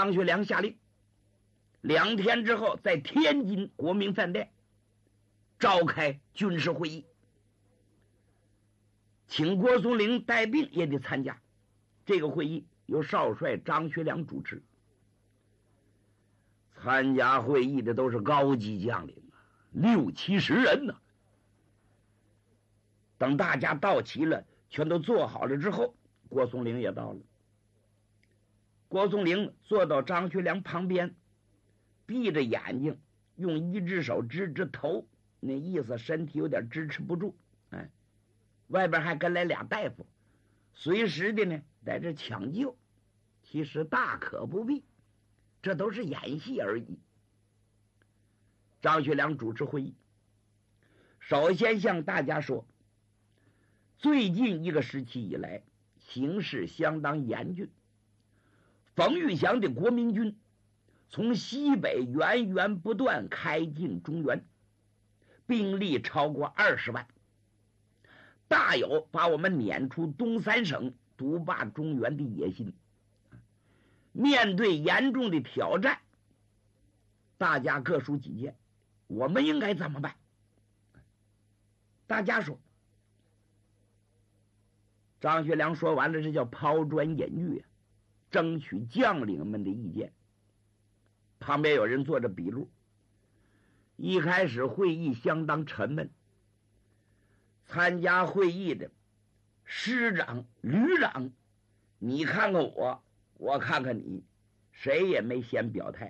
张学良下令，2天之后在天津国民饭店召开军事会议，请郭松龄带病也得参加。这个会议由少帅张学良主持，参加会议的都是高级将领啊，60-70人呢。等大家到齐了，全都坐好了之后，郭松龄也到了。郭松龄坐到张学良旁边，闭着眼睛，用一只手支着头，那意思身体有点支持不住。外边还跟来俩大夫，随时的呢在这抢救。其实大可不必，这都是演戏而已。张学良主持会议，首先向大家说，最近一个时期以来，形势相当严峻。冯玉祥的国民军从西北源源不断开进中原，兵力超过20万，大有把我们撵出东三省独霸中原的野心。面对严重的挑战，大家各抒己见，我们应该怎么办？大家说。张学良说完了，这叫抛砖引玉啊，争取将领们的意见。旁边有人做着笔录。一开始会议相当沉闷，参加会议的师长、旅长，你看看我，我看看你，谁也没先表态。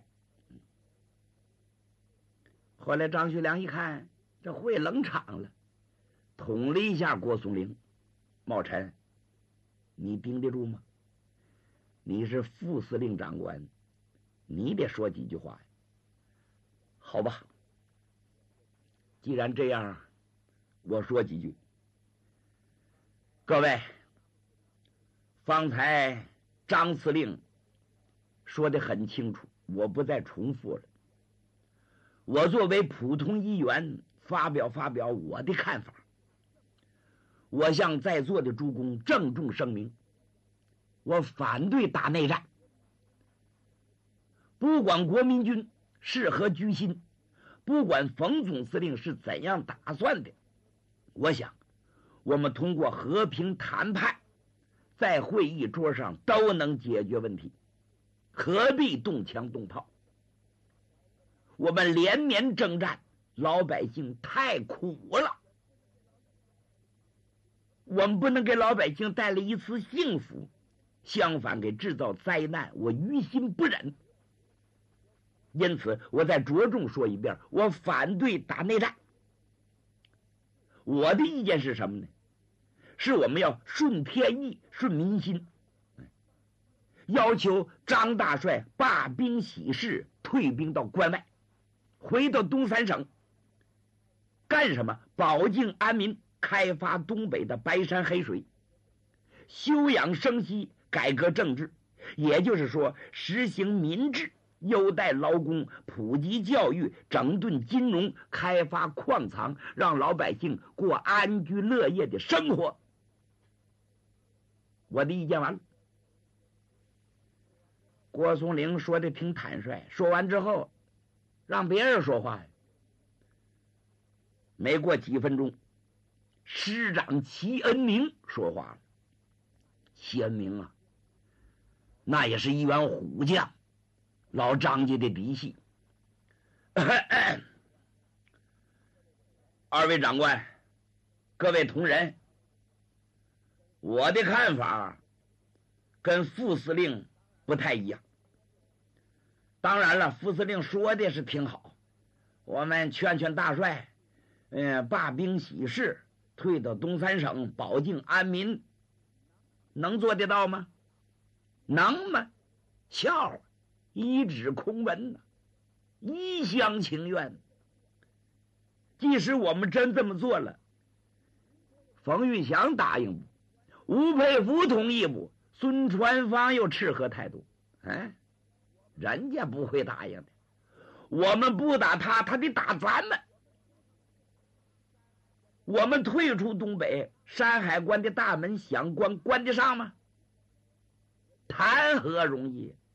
后来张学良一看这会冷场了，捅了一下郭松龄：茂臣，你盯得住吗？你是副司令长官，你得说几句话呀。好吧，既然这样，我说几句。各位，方才张司令说得很清楚，我不再重复了。我作为普通议员，发表我的看法。我向在座的诸公郑重声明，我反对打内战。不管国民军是何居心，不管冯总司令是怎样打算的，我想我们通过和平谈判，在会议桌上都能解决问题，何必动枪动炮？我们连绵征战，老百姓太苦了，我们不能给老百姓带来一丝幸福，相反给制造灾难，我于心不忍。因此我再着重说一遍，我反对打内战。我的意见是什么呢？是我们要顺天意，顺民心，要求张大帅罢兵息事，退兵到关外，回到东三省。干什么？保境安民，开发东北的白山黑水，休养生息，改革政治，也就是说实行民治，优待劳工，普及教育，整顿金融，开发矿藏，让老百姓过安居乐业的生活。我的意见完了。郭松龄说的挺坦率，说完之后让别人说话。没过几分钟，师长齐恩明说话了。齐恩明啊，那也是一员虎将，老张家的嫡系。二位长官，各位同仁，我的看法跟副司令不太一样。当然了，副司令说的是挺好，我们劝劝大帅，罢兵息事，退到东三省，保境安民，能做得到吗？能吗？笑，一纸空文呢，一厢情愿。即使我们真这么做了，冯玉祥答应不？吴佩孚同意不？孙传芳又斥何态度？人家不会答应的。我们不打他，他得打咱们。我们退出东北，山海关的大门想关，关得上吗？谈何容易？